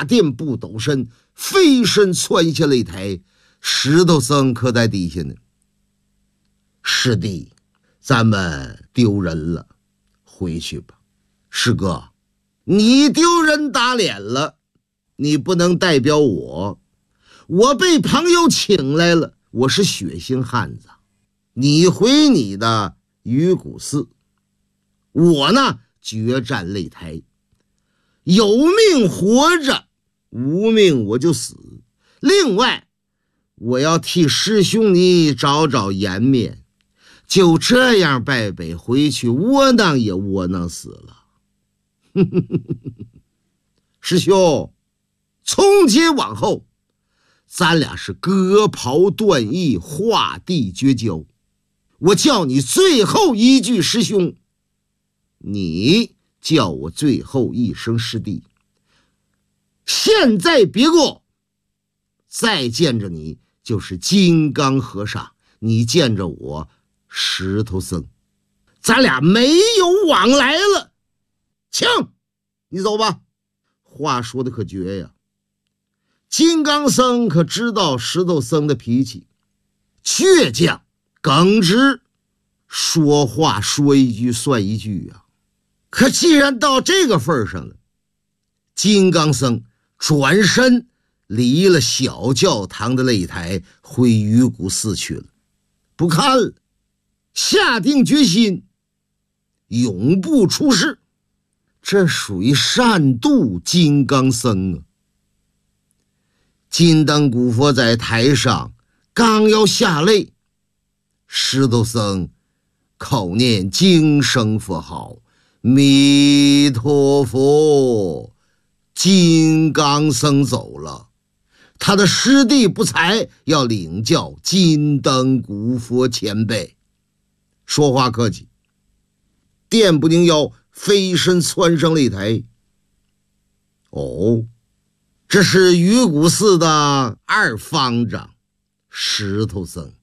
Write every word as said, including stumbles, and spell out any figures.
大殿不抖身，飞身窜下擂台。石头僧可在底下呢。师弟，咱们丢人了，回去吧。师哥，你丢人打脸了，你不能代表我。我被朋友请来了，我是血腥汉子。你回你的鱼骨寺，我呢决战擂台。有命活着，无命我就死。另外，我要替师兄你找找颜面。就这样败北回去，窝囊也窝囊死了。师兄，从今往后，咱俩是割袍断义，画地绝交。我叫你最后一句师兄，你叫我最后一声师弟。现在别过，再见着你就是金刚和尚，你见着我石头僧，咱俩没有往来了。请你走吧。话说的可绝呀。金刚僧可知道石头僧的脾气，倔强耿直，说话说一句算一句啊。可既然到这个份上了，金刚僧转身离了小教堂的擂台，回鱼骨寺去了，不看了，下定决心永不出世。这属于善妒金刚僧啊。金灯古佛在台上刚要下擂，石头僧口念经声佛号，弥陀佛。金刚僧走了，他的师弟不才要领教金灯古佛前辈。说话客气，电不宁腰飞身窜上擂台。哦，这是鱼骨寺的二方丈石头僧。